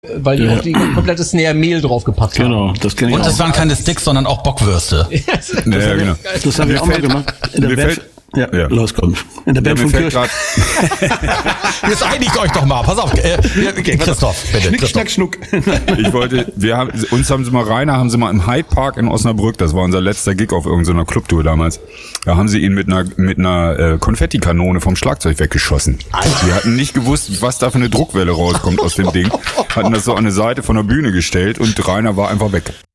weil die auf die komplette Snare Mehl draufgepackt haben. Genau, das kenne ich Und auch. das waren keine Sticks, sondern auch Bockwürste. Ja, genau. Das haben wir auch mal gemacht. In der Band. Ja, los, komm. In der Band von Kirsch. Jetzt einigt euch doch mal. Pass auf. Christoph, bitte. Schnick, Christoph. schnack, schnuck. Rainer haben sie mal im Hyde Park in Osnabrück, das war unser letzter Gig auf irgendeiner Clubtour damals. Da haben sie ihn mit einer Konfettikanone vom Schlagzeug weggeschossen. Die hatten nicht gewusst, was da für eine Druckwelle rauskommt aus dem Ding. Hatten das so an eine Seite von der Bühne gestellt und Rainer war einfach weg.